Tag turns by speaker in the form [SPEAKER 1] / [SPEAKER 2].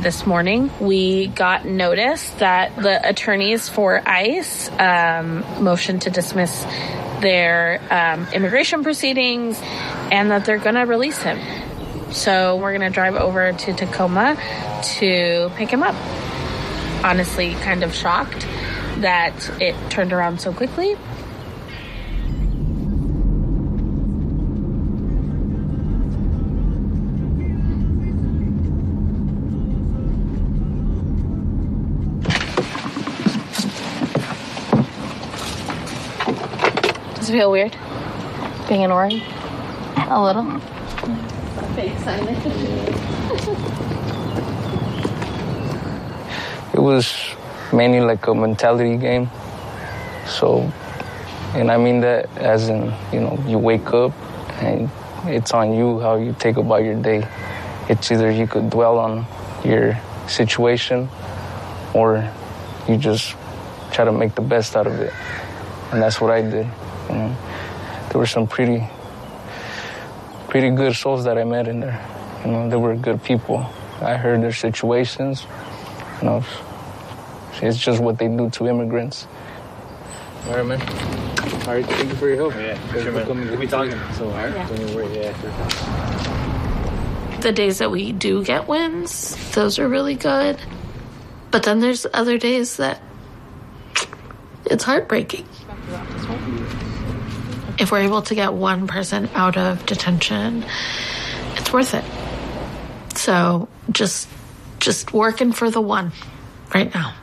[SPEAKER 1] this morning, we got notice that the attorneys for ICE motioned to dismiss their immigration proceedings and that they're going to release him. So we're going to drive over to Tacoma to pick him up. Honestly, kind of shocked that it turned around so quickly. Does it feel weird being in Oregon? A little.
[SPEAKER 2] It was mainly like a mentality game. So, and I mean that as in, you wake up and it's on you how you take about your day. It's either you could dwell on your situation or you just try to make the best out of it. And that's what I did. There were some pretty good souls that I met in there. They were good people. I heard their situations. It's just what they do to immigrants. All right, man. All right, thank you for your help.
[SPEAKER 3] Yeah, sure, man. We'll be talking. So, all right, don't worry. Yeah, sure.
[SPEAKER 1] The days that we do get wins, those are really good. But then there's other days that it's heartbreaking. If we're able to get one person out of detention, it's worth it. So just working for the one right now.